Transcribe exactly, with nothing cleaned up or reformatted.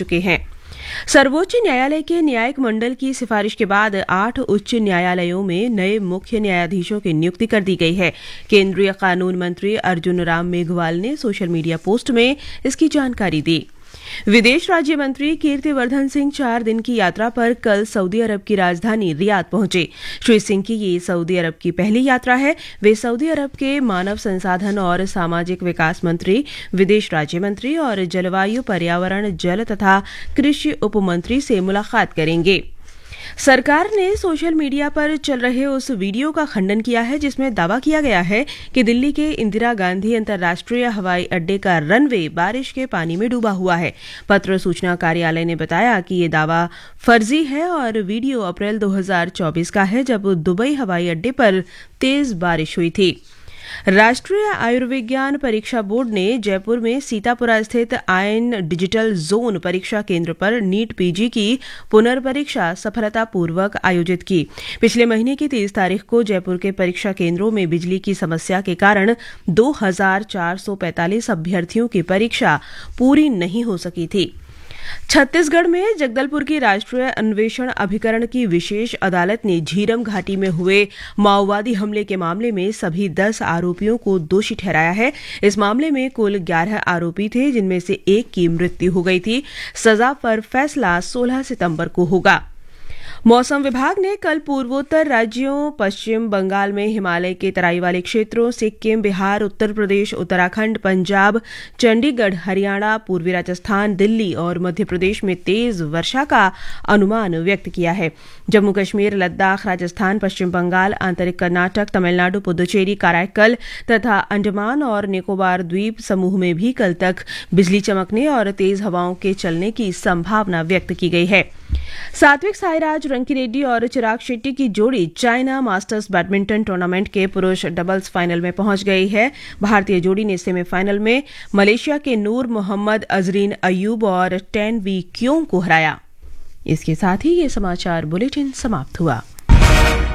चुके हैं। सर्वोच्च न्यायालय के न्यायिक मंडल की सिफारिश के बाद आठ उच्च न्यायालयों में नए मुख्य न्यायाधीशों की नियुक्ति कर दी गई है। केंद्रीय कानून मंत्री अर्जुन राम मेघवाल ने सोशल मीडिया पोस्ट में इसकी जानकारी दी। विदेश राज्य मंत्री कीर्तिवर्धन सिंह चार दिन की यात्रा पर कल सऊदी अरब की राजधानी रियाद पहुंचे। श्री सिंह की ये सऊदी अरब की पहली यात्रा है। वे सऊदी अरब के मानव संसाधन और सामाजिक विकास मंत्री, विदेश राज्य मंत्री और जलवायु, पर्यावरण, जल तथा कृषि उपमंत्री से मुलाकात करेंगे। सरकार ने सोशल मीडिया पर चल रहे उस वीडियो का खंडन किया है जिसमें दावा किया गया है कि दिल्ली के इंदिरा गांधी अंतर्राष्ट्रीय हवाई अड्डे का रनवे बारिश के पानी में डूबा हुआ है। पत्र सूचना कार्यालय ने बताया कि ये दावा फर्जी है और वीडियो अप्रैल दो हज़ार चौबीस का है, जब दुबई हवाई अड्डे पर तेज बारिश हुई थी। राष्ट्रीय आयुर्विज्ञान परीक्षा बोर्ड ने जयपुर में सीतापुरा स्थित आयन डिजिटल जोन परीक्षा केंद्र पर नीट पीजी की पुनर्परीक्षा सफलतापूर्वक आयोजित की। पिछले महीने की तीस तारीख को जयपुर के परीक्षा केंद्रों में बिजली की समस्या के कारण दो हज़ार चार सौ पैंतालीस अभ्यर्थियों की परीक्षा पूरी नहीं हो सकी थी। छत्तीसगढ़ में जगदलपुर की राष्ट्रीय अन्वेषण अभिकरण की विशेष अदालत ने झीरम घाटी में हुए माओवादी हमले के मामले में सभी दस आरोपियों को दोषी ठहराया है। इस मामले में कुल ग्यारह आरोपी थे, जिनमें से एक की मृत्यु हो गई थी। सजा पर फैसला सोलह सितंबर को होगा। मौसम विभाग ने कल पूर्वोत्तर राज्यों, पश्चिम बंगाल में हिमालय के तराई वाले क्षेत्रों, सिक्किम, बिहार, उत्तर प्रदेश, उत्तराखंड, पंजाब, चंडीगढ़, हरियाणा, पूर्वी राजस्थान, दिल्ली और मध्य प्रदेश में तेज वर्षा का अनुमान व्यक्त किया है। जम्मू कश्मीर, लद्दाख, राजस्थान, पश्चिम बंगाल, आंतरिक कर्नाटक, तमिलनाडु, पुदुचेरी, कराईकल तथा अंडमान और निकोबार द्वीप समूह में भी कल तक बिजली चमकने और तेज हवाओं के चलने की संभावना व्यक्त की गई है। सात्विक साईराज रंकीरेड्डी और चिराग शेट्टी की जोड़ी चाइना मास्टर्स बैडमिंटन टूर्नामेंट के पुरुष डबल्स फाइनल में पहुंच गई है। भारतीय जोड़ी ने सेमीफाइनल में मलेशिया के नूर मोहम्मद अजरीन अयूब और टेन वी क्यों को हराया। इसके साथ ही ये समाचार बुलेटिन समाप्त हुआ।